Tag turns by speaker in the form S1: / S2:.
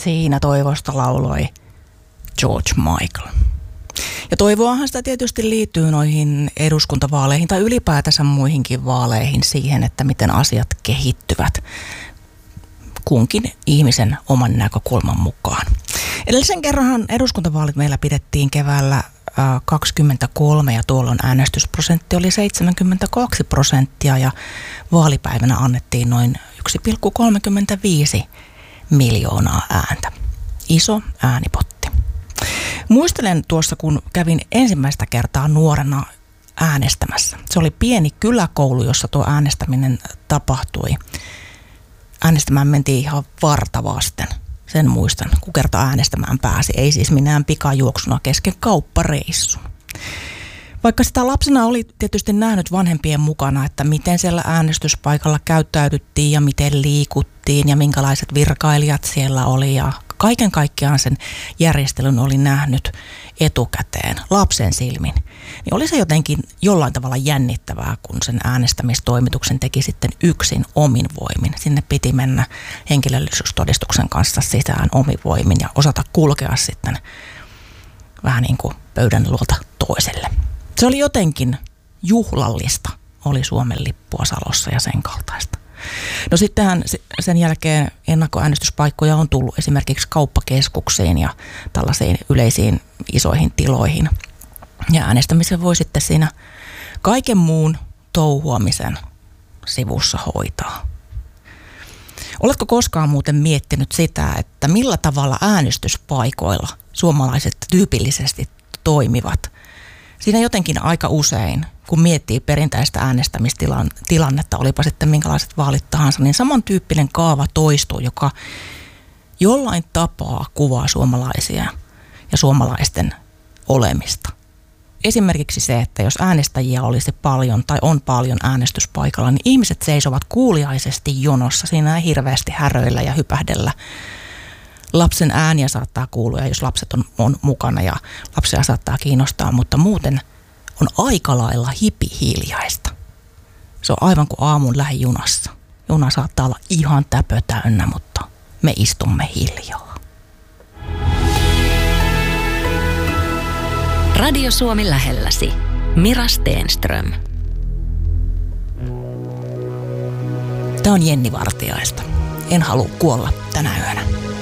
S1: Siinä toivosta lauloi George Michael. Ja toivoahan sitä tietysti liittyy noihin eduskuntavaaleihin tai ylipäätänsä muihinkin vaaleihin siihen, että miten asiat kehittyvät kunkin ihmisen oman näkökulman mukaan. Edellisen kerran eduskuntavaalit meillä pidettiin keväällä 23 ja tuolloin äänestysprosentti oli 72% ja vaalipäivänä annettiin noin 1,35 miljoonaa ääntä. Iso äänipotti. Muistelen tuossa, kun kävin ensimmäistä kertaa nuorena äänestämässä. Se oli pieni kyläkoulu, jossa tuo äänestäminen tapahtui. Äänestämään mentiin ihan varta vasten. Sen muistan, kun kerta äänestämään pääsi. Ei siis minään pikajuoksuna kesken kauppareissun. Vaikka sitä lapsena oli tietysti nähnyt vanhempien mukana, että miten siellä äänestyspaikalla käyttäydyttiin ja miten liikuttiin ja minkälaiset virkailijat siellä oli ja kaiken kaikkiaan sen järjestelyn oli nähnyt etukäteen lapsen silmin, niin oli se jotenkin jollain tavalla jännittävää, kun sen äänestämistoimituksen teki sitten yksin omin voimin. Sinne piti mennä henkilöllisyystodistuksen kanssa sisään omin voimin ja osata kulkea sitten vähän niin kuin pöydän luolta toiselle. Se oli jotenkin juhlallista, oli Suomen lippua Salossa ja sen kaltaista. No sittenhän sen jälkeen ennakkoäänestyspaikkoja on tullut esimerkiksi kauppakeskuksiin ja tällaisiin yleisiin isoihin tiloihin. Ja äänestämisen voi sitten siinä kaiken muun touhuamisen sivussa hoitaa. Oletko koskaan muuten miettinyt sitä, että millä tavalla äänestyspaikoilla suomalaiset tyypillisesti toimivat? Siinä jotenkin aika usein, kun miettii perinteistä äänestämistilannetta, olipa sitten minkälaiset vaalit tahansa, niin samantyyppinen kaava toistuu, joka jollain tapaa kuvaa suomalaisia ja suomalaisten olemista. Esimerkiksi se, että jos äänestäjiä olisi paljon tai on paljon äänestyspaikalla, niin ihmiset seisovat kuuliaisesti jonossa. Siinä ei hirveästi häröillä ja hypähdellä. Lapsen ääniä saattaa kuulua, jos lapset on mukana ja lapsia saattaa kiinnostaa, mutta muuten on aika lailla hipihiljaista. Se on aivan kuin aamun lähijunassa. Juna saattaa olla ihan täpötäynnä, mutta me istumme hiljaa.
S2: Radio Suomi lähelläsi. Mira Stenström.
S1: Tämä on Jenni Vartiaista. En halua kuolla tänä yönä.